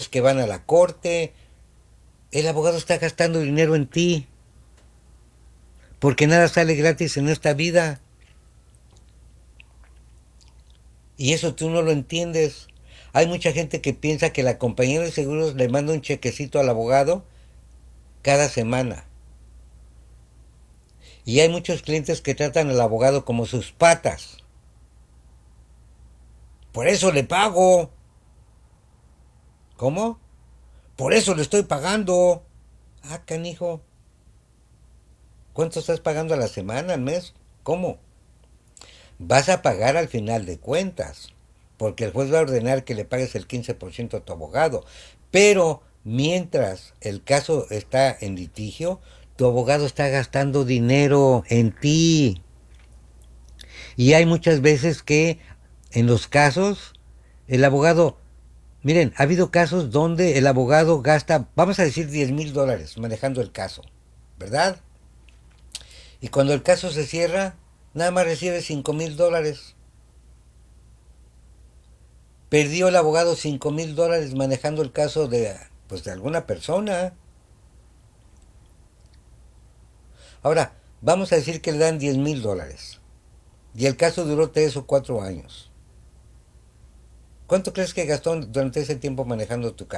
abogados que van a la corte. El abogado está gastando dinero en ti, porque nada sale gratis en esta vida. Y eso tú no lo entiendes. Hay mucha gente que piensa que la compañía de seguros le manda un chequecito al abogado cada semana. Y hay muchos clientes que tratan al abogado como sus patas. Por eso le pago. ¿Cómo? Por eso le estoy pagando. Ah, canijo. ¿Cuánto estás pagando a la semana, al mes? ¿Cómo? Vas a pagar al final de cuentas, porque el juez va a ordenar que le pagues el 15% a tu abogado. Pero mientras el caso está en litigio, tu abogado está gastando dinero en ti. Y hay muchas veces que en los casos, el abogado, miren, ha habido casos donde el abogado gasta, vamos a decir, $10,000 manejando el caso, ¿verdad? Y cuando el caso se cierra, nada más recibe $5,000. Perdió el abogado $5,000 manejando el caso de, pues, de alguna persona. Ahora, vamos a decir que le dan $10,000 y el caso duró 3 o 4 años. ¿Cuánto crees que gastó durante ese tiempo manejando tu caso?